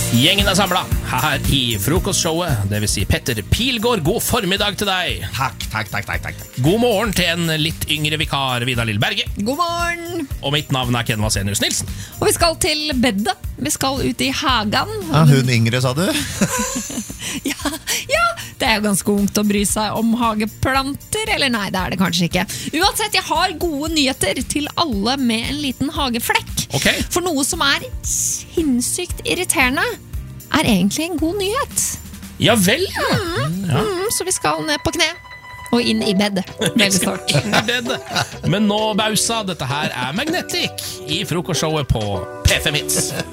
Gjengen er samlet her i frokostshowet, det vil si Petter Pilgaard, god formiddag til deg. Takk. God morgen til en litt yngre vikar, Vidar Lillberge. God morgen. Og mitt navn er Ken Vasenius Nilsen. Og vi skal til bedet. Vi skal ut i hagen. Ja, hun yngre, sa du? Ja, det er jo ganske ungt å bry seg om hageplanter. Eller nei, det er det kanskje ikke. Uansett, jeg har gode nyheter til alle med en liten hageflekk. Ok. For noe som er sinnssykt irriterende, er egentlig en god nyhet. Ja vel, ja. Ja. Så vi skal ned på kne og inn i bed. Veldig snart. Men nå, Bausa, dette her er Magnetic i frokostshowet på P5 Hits.